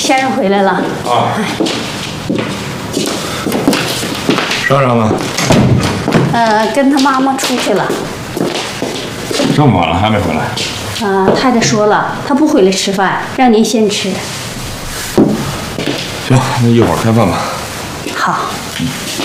先生回来了。 啊。商量呢？ 跟他妈妈出去了。 这么晚了还没回来？ 太太说了，他不回来吃饭，让您先吃。 行，那一会儿开饭吧。 好。